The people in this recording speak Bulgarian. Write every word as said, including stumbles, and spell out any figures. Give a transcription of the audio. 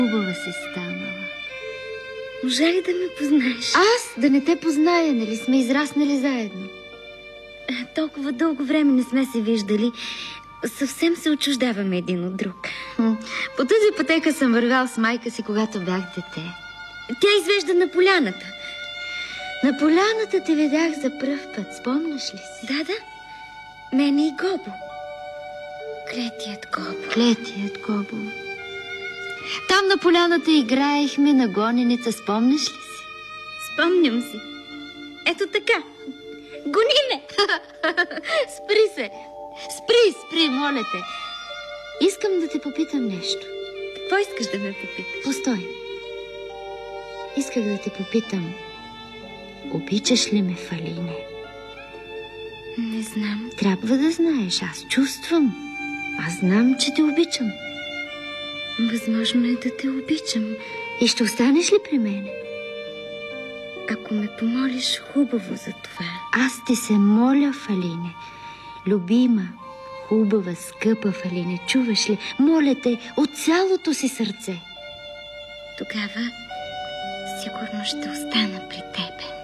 Хубава си станала. Можа ли да ме познаеш? Аз да не те позная, нали сме израснали заедно? Толкова дълго време не сме се виждали. Съвсем се отчуждаваме един от друг. По тази пътека съм вървял с майка си, когато бях дете. Тя извежда на поляната. На поляната те видях за пръв път, спомняш ли си? Да, да. Мене и Гобо. Клетият Гобо. Клетият Гобо. Там на поляната играехме на гоненица, спомняш ли си? Спомням си. Ето така. Гони ме! Спри се! Спри, спри, моля те! Искам да те попитам нещо. Какво искаш да ме попиташ? Постой. Исках да те попитам. Обичаш ли ме, Фалине? Не знам. Трябва да знаеш, аз чувствам. Аз знам, че те обичам. Възможно е да те обичам. И ще останеш ли при мене? Ако ме помолиш хубаво за това. Аз ти се моля, Фалине. Любима, хубава, скъпа Фалине, чуваш ли? Моля те от цялото си сърце. Тогава сигурно ще остана при тебе.